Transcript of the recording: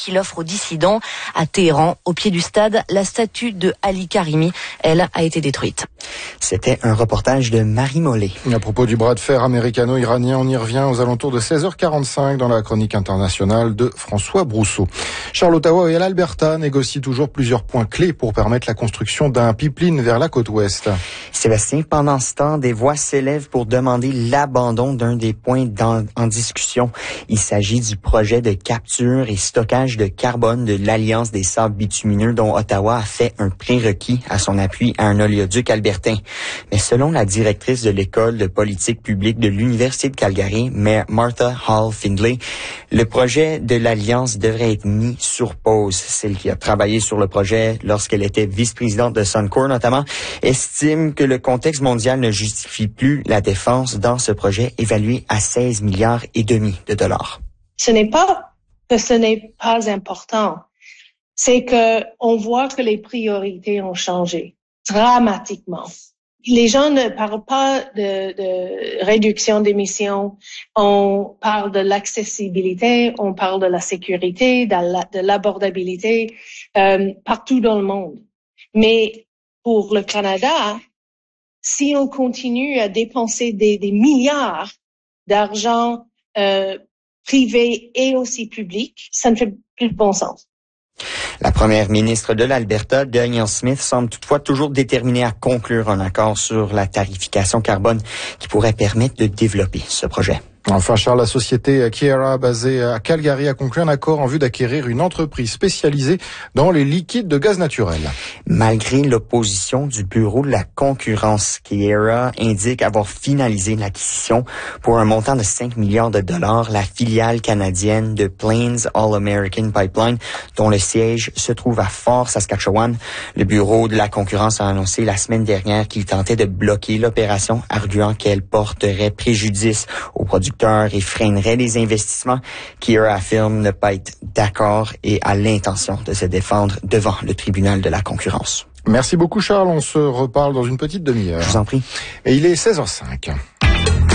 qu'il offre aux dissidents. À Téhéran, au pied du stade, la statue de Ali Karimi, elle, a été détruite. C'était un reportage de Marie Mollet. À propos du bras de fer américano-iranien, on y revient aux alentours de 16h45 dans la chronique internationale de François Brousseau. Charles, Ottawa et l'Alberta négocient toujours plusieurs points clés pour permettre la construction d'un pipeline vers la côte ouest. Sébastien, pendant ce temps, des voix s'élèvent pour demander l'abandon d'un des points en discussion. Il s'agit du projet de capture et stockage de carbone de l'Alliance des sables bitumineux dont Ottawa a fait un prérequis à son appui à un oléoduc albertain. Mais selon la directrice de l'école de politique publique de l'Université de Calgary, Martha Hall Findlay, le projet de l'Alliance devrait être mis sur pause. Celle qui a travaillé sur le projet lorsqu'elle était vice-présidente de Suncor notamment, estime que le contexte mondial ne justifie plus la défense dans ce projet évalué à 16 milliards et demi de dollars. Ce n'est pas que ce n'est pas important. C'est que on voit que les priorités ont changé dramatiquement. Les gens ne parlent pas de réduction d'émissions. On parle de l'accessibilité, on parle de la sécurité, de l'abordabilité partout dans le monde. Mais pour le Canada, si on continue à dépenser des milliards d'argent privé et aussi public, ça ne fait plus de bon sens. La première ministre de l'Alberta, Danielle Smith, semble toutefois toujours déterminée à conclure un accord sur la tarification carbone qui pourrait permettre de développer ce projet. Enfin, Charles, la société Keyera, basée à Calgary, a conclu un accord en vue d'acquérir une entreprise spécialisée dans les liquides de gaz naturel. Malgré l'opposition du Bureau de la concurrence, Keyera indique avoir finalisé l'acquisition pour un montant de 5 milliards de dollars, la filiale canadienne de Plains All American Pipeline, dont le siège se trouve à Fort Saskatchewan. Le Bureau de la concurrence a annoncé la semaine dernière qu'il tentait de bloquer l'opération, arguant qu'elle porterait préjudice aux producteurs et freinerait les investissements. Keyera affirme ne pas être d'accord et a l'intention de se défendre devant le tribunal de la concurrence. Merci beaucoup Charles, on se reparle dans une petite demi-heure. Je vous en prie. Et il est 16h05.